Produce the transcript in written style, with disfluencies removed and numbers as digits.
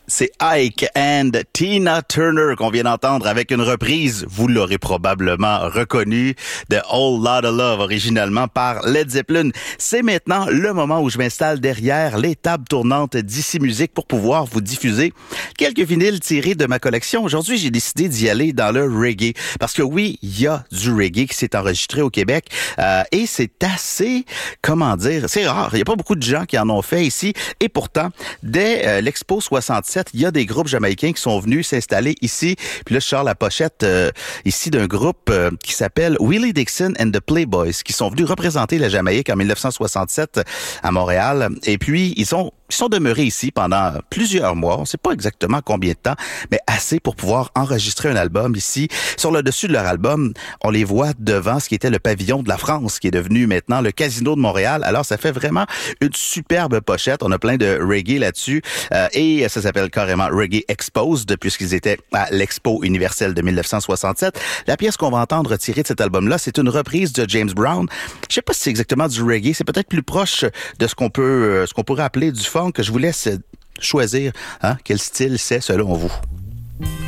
C'est Ike and Tina Turner qu'on vient d'entendre avec une reprise, vous l'aurez probablement reconnu, de Whole Lotta Love, originalement par Led Zeppelin. C'est maintenant le moment où je m'installe derrière les tables tournantes d'Ici Musique pour pouvoir vous diffuser quelques vinyles tirés de ma collection. Aujourd'hui, j'ai décidé d'y aller dans le reggae. Parce que oui, il y a du reggae qui s'est enregistré au Québec et c'est assez, comment dire, c'est rare. Il n'y a pas beaucoup de gens qui en ont fait ici. Et pourtant, dès l'Expo 67, il y a des groupes jamaïcains qui sont venus s'installer ici. Puis là, je sors la pochette ici d'un groupe qui s'appelle Willie Dixon and the Playboys, qui sont venus représenter la Jamaïque en 1967 à Montréal. Et puis, ils sont demeurés ici pendant plusieurs mois. On ne sait pas exactement combien de temps, mais assez pour pouvoir enregistrer un album ici. Sur le dessus de leur album, on les voit devant ce qui était le pavillon de la France, qui est devenu maintenant le Casino de Montréal. Alors, ça fait vraiment une superbe pochette. On a plein de reggae là-dessus. Et ça s'appelle carrément Reggae Exposed, puisqu'ils étaient à l'Expo universelle de 1967. La pièce qu'on va entendre tirée de cet album-là, c'est une reprise de James Brown. Je sais pas si c'est exactement du reggae. C'est peut-être plus proche de ce qu'on pourrait appeler du funk. Je vous laisse choisir quel style c'est selon vous.